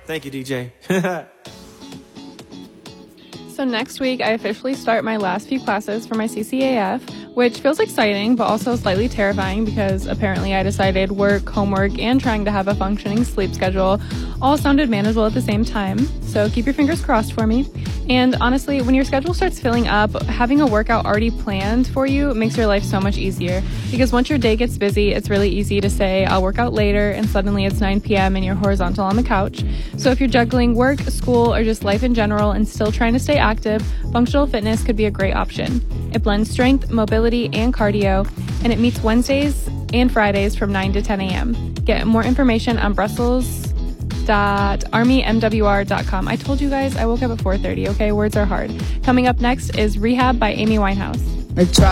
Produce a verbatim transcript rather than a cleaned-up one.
Thank you, D J. So next week, I officially start my last few classes for my C C A F, which feels exciting, but also slightly terrifying because apparently I decided work, homework, and trying to have a functioning sleep schedule all sounded manageable at the same time. So keep your fingers crossed for me. And honestly, when your schedule starts filling up, having a workout already planned for you makes your life so much easier. Because once your day gets busy, it's really easy to say, I'll work out later, and suddenly it's nine p.m. and you're horizontal on the couch. So if you're juggling work, school, or just life in general and still trying to stay active, functional fitness could be a great option. It blends strength, mobility, and cardio, and it meets Wednesdays and Fridays from nine to ten a.m. Get more information on Brussels dot army m w r dot com. I told you guys I woke up at four thirty, okay? Words are hard. Coming up next is Rehab by Amy Winehouse.